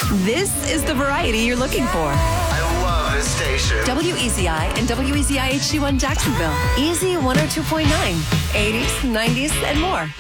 This is the variety you're looking for. I love this station. WEZI and WEZI HD1 Jacksonville. Easy 102.9. 80s, 90s, and more.